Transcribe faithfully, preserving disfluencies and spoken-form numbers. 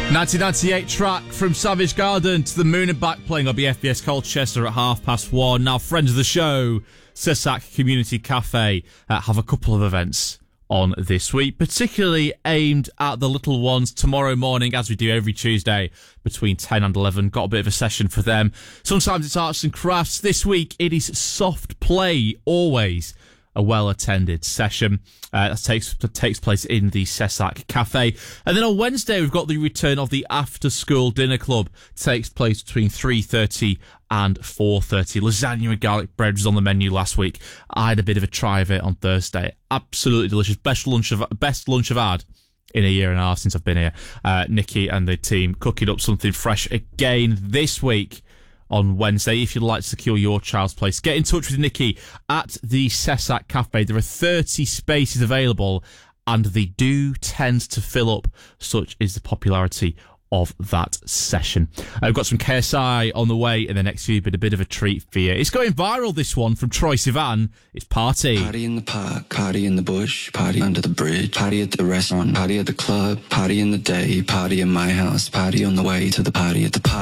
nineteen ninety-eight track from Savage Garden to the Moon and Back, playing on B F B S Colchester at half past one. Now, friends of the show, Cessac Community Cafe uh, have a couple of events on this week, particularly aimed at the little ones. Tomorrow morning, as we do every Tuesday, between ten and eleven, got a bit of a session for them. Sometimes it's arts and crafts. This week, it is soft play, always a well-attended session uh, that takes that takes place in the Cessac Cafe. And then on Wednesday, we've got the return of the after-school dinner club. It takes place between three thirty and four thirty. Lasagna and garlic bread was on the menu last week. I had a bit of a try of it on Thursday. Absolutely delicious. Best lunch I've, best lunch I've had in a year and a half since I've been here. Uh, Nikki and the team cooking up something fresh again this week on Wednesday. If you'd like to secure your child's place, get in touch with Nikki at the Cessac Cafe. There are thirty spaces available, and they do tend to fill up. Such is the popularity of that session. I've got some K S I on the way in the next few, but a bit of a treat for you. It's going viral, this one, from Troye Sivan. It's Party. Party in the park, party in the bush, party under the bridge, party at the restaurant, party at the club, party in the day, party in my house, party on the way to the party at the park.